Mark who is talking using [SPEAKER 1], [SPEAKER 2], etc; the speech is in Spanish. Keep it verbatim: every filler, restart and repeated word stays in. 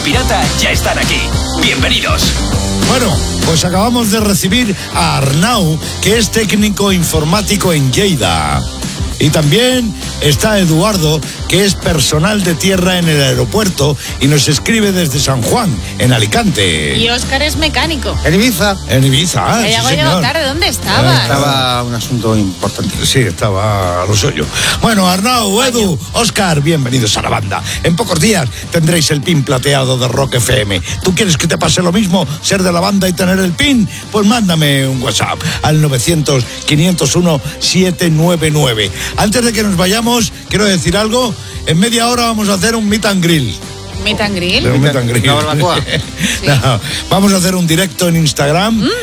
[SPEAKER 1] Pirata ya están aquí. Bienvenidos.
[SPEAKER 2] Bueno, pues acabamos de recibir a Arnau, que es técnico informático en Lleida. Y también está Eduardo, que es personal de tierra en el aeropuerto y nos escribe desde San Juan, en Alicante.
[SPEAKER 3] Y Óscar es mecánico.
[SPEAKER 4] En Ibiza.
[SPEAKER 2] En Ibiza, ah,
[SPEAKER 3] Ya
[SPEAKER 2] sí,
[SPEAKER 3] hago
[SPEAKER 2] señor.
[SPEAKER 3] llegado tarde, ¿dónde estabas?
[SPEAKER 2] Eh,
[SPEAKER 4] Estaba un asunto importante.
[SPEAKER 2] Sí, estaba a lo suyo. Bueno, Arnau, Edu, Óscar, bienvenidos a la banda. En pocos días tendréis el pin plateado de Rock F M. ¿Tú quieres que te pase lo mismo, ser de la banda y tener el pin? Pues mándame un WhatsApp al novecientos, quinientos uno, setecientos noventa y nueve. Antes de que nos vayamos, quiero decir algo. En media hora vamos a hacer un meet and grill.
[SPEAKER 3] ¿Meet and grill?
[SPEAKER 2] Un meet and grill.
[SPEAKER 4] ¿Una barbacoa?
[SPEAKER 2] No, vamos a hacer un directo en Instagram. Mm.